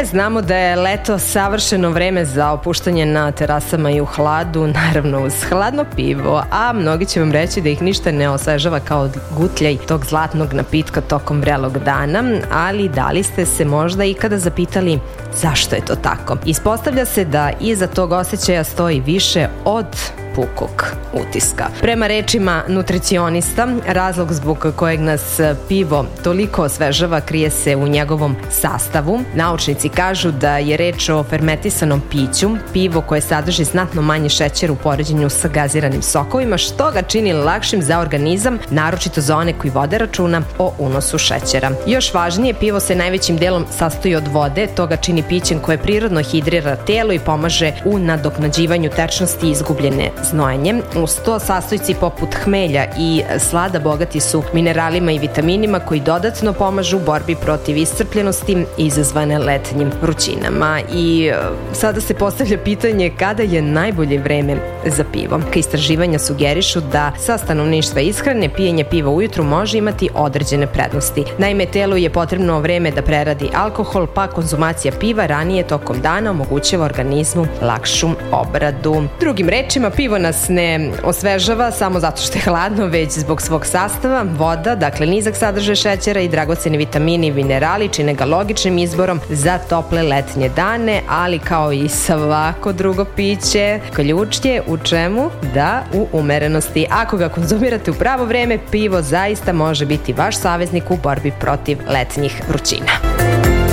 znamo da je leto savršeno vreme za opuštanje na terasama i u hladu, naravno uz hladno pivo, a mnogi će vam reći da ih ništa ne osvežava kao gutljaj tog zlatnog napitka tokom vrelog dana, ali da li ste se možda ikada zapitali zašto je to tako? Ispostavlja se da iza tog osjećaja stoji više od pukog utiska. Prema rečima nutricionista, razlog zbog kojeg nas pivo toliko osvežava krije se u njegovom sastavu. Naučnici kažu da je reč o fermentisanom piću, pivo koje sadrži znatno manje šećera u poređenju sa gaziranim sokovima, što ga čini lakšim za organizam, naročito za one koji vode računa o unosu šećera. Još važnije, pivo se najvećim delom sastoji od vode, to ga čini pićem koje prirodno hidrira telo i pomaže u nadoknađivanju tečnosti izgubljene znojenjem. Uz to sastojci poput hmelja i slada bogati su mineralima i vitaminima koji dodatno pomažu u borbi protiv iscrpljenosti izazvane letnjim vrućinama. I sada se postavlja pitanje kada je najbolje vreme za pivo. Istraživanja sugerišu da sa stanovništva ishrane pijenje piva ujutru može imati određene prednosti. Naime, telu je potrebno vreme da preradi alkohol, pa konzumacija piva ranije tokom dana omogućava organizmu lakšu obradu. Drugim rečima, pivo nas ne osvežava samo zato što je hladno, već zbog svog sastava. Voda, dakle nizak sadržaj šećera i dragoceni vitamini i minerali čine ga logičnim izborom za tople letnje dane, ali kao i svako drugo piće, ključ je u čemu? Da, u umerenosti. Ako ga konzumirate u pravo vreme, pivo zaista može biti vaš saveznik u borbi protiv letnjih vrućina.